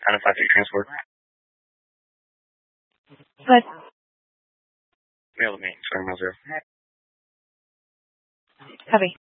Kind of 5 transport. But Mail to me, 20 miles 0. copy.